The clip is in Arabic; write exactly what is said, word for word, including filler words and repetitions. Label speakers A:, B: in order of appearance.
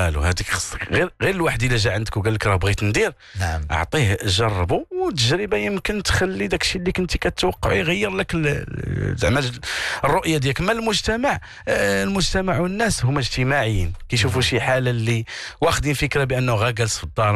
A: والو. هذيك خصك غير غير الواحد الا جا عندك وقال لك راه بغيت ندير،
B: نعم
A: اعطيه جربه، والتجربه يمكن تخلي داك الشيء اللي كنتي كتوقع يغير لك زعما الرؤيه ديالك. ما المجتمع، آه المجتمع والناس هما اجتماعيين، كيشوفوا شي حاله اللي واخدين فكره بانه غا جالس في الدار